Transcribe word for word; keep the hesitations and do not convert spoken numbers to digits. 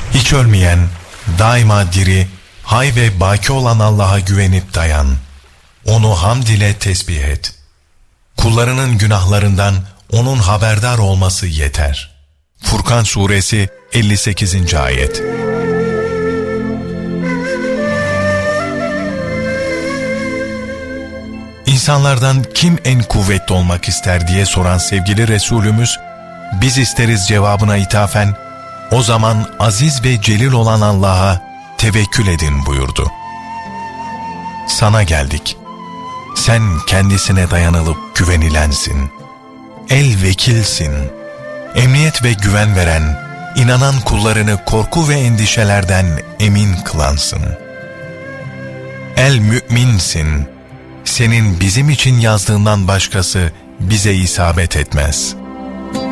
Hiç ölmeyen, daima diri, hay ve baki olan Allah'a güvenip dayan. Onu hamd ile tesbih et. Kullarının günahlarından onun haberdar olması yeter. Furkan Suresi elli sekizinci ayet. İnsanlardan kim en kuvvetli olmak ister diye soran sevgili Resulümüz, biz isteriz cevabına ithafen, o zaman aziz ve celil olan Allah'a tevekkül edin buyurdu. Sana geldik. Sen kendisine dayanılıp güvenilensin. El vekilsin. Emniyet ve güven veren, inanan kullarını korku ve endişelerden emin kılansın. El müminsin. Senin bizim için yazdığından başkası bize isabet etmez.''